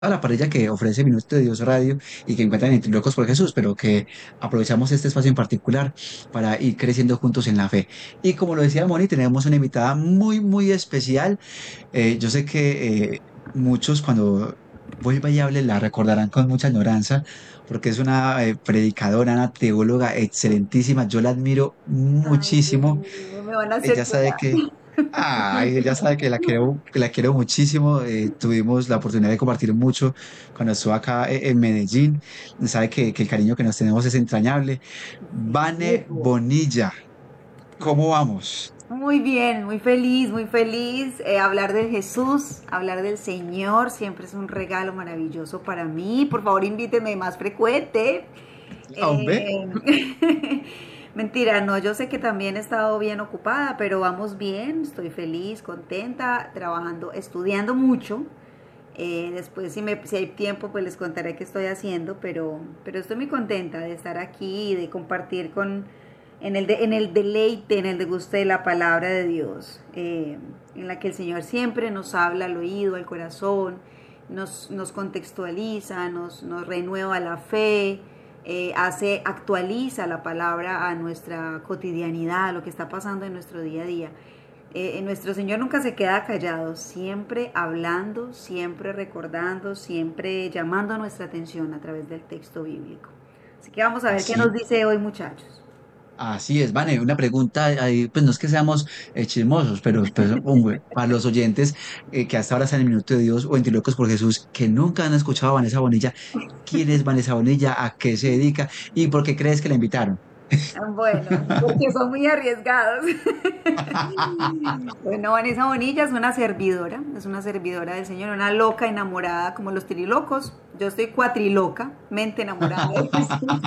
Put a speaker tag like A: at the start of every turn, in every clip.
A: a la parrilla que ofrece Minuto de Dios Radio y que encuentran en Locos por Jesús, pero que aprovechamos este espacio en particular para ir creciendo juntos en la fe. Y como lo decía Moni, tenemos una invitada muy, muy especial. Yo sé que muchos cuando vuelva y hable la recordarán con mucha añoranza, porque es una predicadora, una teóloga excelentísima. Yo la admiro
B: Ay, Dios
A: muchísimo.
B: mío, me van a hacer
A: Ella sabe
B: llorar.
A: que, ella sabe que la quiero muchísimo. Tuvimos la oportunidad de compartir mucho cuando estuvo acá en Medellín. Sabe que el cariño que nos tenemos es entrañable. Vane
B: Mutuo.
A: Bonilla, ¿cómo vamos?
B: Muy bien, muy feliz, muy feliz. Hablar de Jesús, hablar del Señor, siempre es un regalo maravilloso para mí. Por favor, invíteme más frecuente.
A: Hombre.
B: Eh, Mentira, no, yo sé que también he estado bien ocupada, pero vamos bien, estoy feliz, contenta, trabajando, estudiando mucho. Después, si hay tiempo, pues les contaré qué estoy haciendo, pero estoy muy contenta de estar aquí y de compartir en el deleite, en el deguste de la palabra de Dios, en la que el Señor siempre nos habla al oído, al corazón, nos contextualiza, nos renueva la fe, actualiza la palabra a nuestra cotidianidad, a lo que está pasando en nuestro día a día. Nuestro Señor nunca se queda callado, siempre hablando, siempre recordando, siempre llamando nuestra atención a través del texto bíblico. Así que vamos a ver qué nos
A: Así,
B: dice hoy, muchachos.
A: así es, Vane, una pregunta ahí, pues no es que seamos chismosos, pero pues, hombre, para los oyentes que hasta ahora están en Minuto de Dios o en Locos por Jesús, que nunca han escuchado a Vanessa Bonilla, ¿quién es Vanessa Bonilla? ¿A qué se dedica? ¿Y por qué crees que la invitaron?
B: Bueno, porque son muy arriesgados. Bueno, Vanessa Bonilla es una servidora del Señor, una loca enamorada como los trilocos. Yo estoy cuatriloca, mente enamorada de Jesús.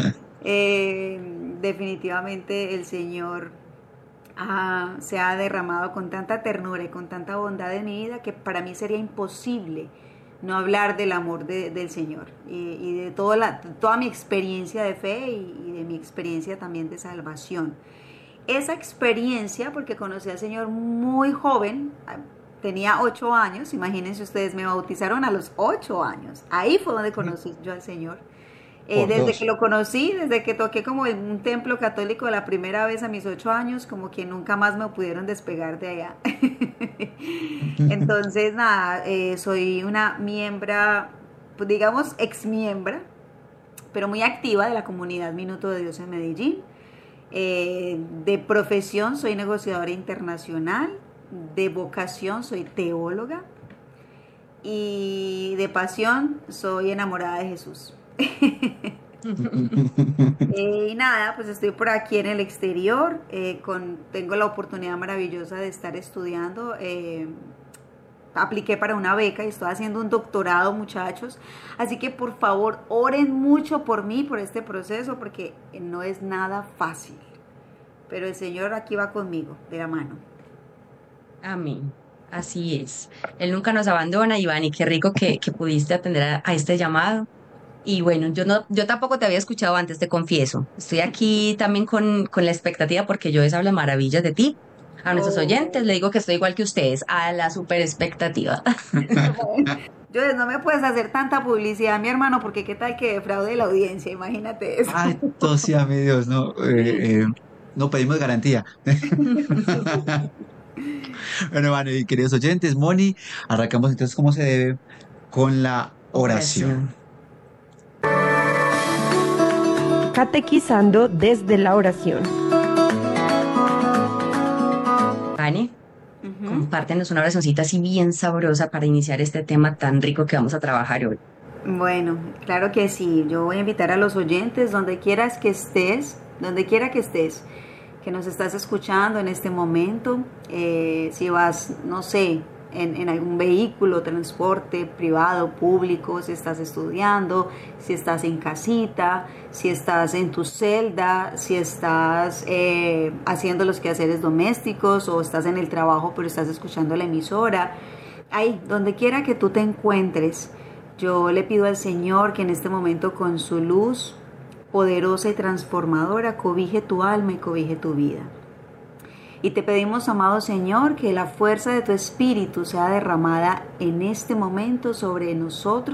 B: Definitivamente el Señor se ha derramado con tanta ternura y con tanta bondad en mi vida que para mí sería imposible no hablar del amor del Señor y de toda mi experiencia de fe y de mi experiencia también de salvación. Esa experiencia, porque conocí al Señor muy joven, tenía 8 años, imagínense ustedes, me bautizaron a los 8 años, ahí fue donde conocí yo al Señor.
A: Por
B: Desde que
A: dos.
B: lo conocí, desde que toqué como en un templo católico la primera vez a mis 8 años, como que nunca más me pudieron despegar de allá. Entonces, nada, soy una miembra, pues digamos ex miembra, pero muy activa de la comunidad Minuto de Dios en Medellín. De profesión soy negociadora internacional, de vocación soy teóloga y de pasión soy enamorada de Jesús. Y nada, pues estoy por aquí en el exterior, tengo la oportunidad maravillosa de estar estudiando. Apliqué para una beca y estoy haciendo un doctorado, muchachos. Así que por favor, oren mucho por mí, por este proceso, porque no es nada fácil. Pero el Señor aquí va conmigo, de la mano.
C: Amén. Así es. Él nunca nos abandona, Iván, y qué rico que pudiste atender a este llamado. Y bueno, yo no, yo tampoco te había escuchado antes, te confieso. Estoy aquí también con la expectativa porque yo hablo maravillas de ti. A nuestros oyentes
B: Oh.
C: le digo que estoy igual que ustedes, a la super expectativa.
B: Yo no me puedes hacer tanta publicidad, mi hermano, porque qué tal que defraude la audiencia, imagínate eso.
A: Ay, todo sea mi Dios, no, no pedimos garantía. Bueno, y queridos oyentes, Moni, arrancamos entonces como se debe con la oración.
C: Oración.
D: Catequizando desde la oración.
C: Vane,
B: Ujú.
C: compártenos una oracioncita así bien sabrosa para iniciar este tema tan rico que vamos a trabajar hoy.
B: Bueno, claro que sí. Yo voy a invitar a los oyentes, donde quiera que estés, que nos estás escuchando en este momento, si vas, no sé, en algún vehículo, transporte privado, público, si estás estudiando, si estás en casita, si estás en tu celda, si estás haciendo los quehaceres domésticos o estás en el trabajo pero estás escuchando la emisora. Ahí, donde quiera que tú te encuentres, yo le pido al Señor que en este momento con su luz poderosa y transformadora cobije tu alma y cobije tu vida. Y te pedimos, amado Señor, que la fuerza de tu Espíritu sea derramada en este momento sobre nosotros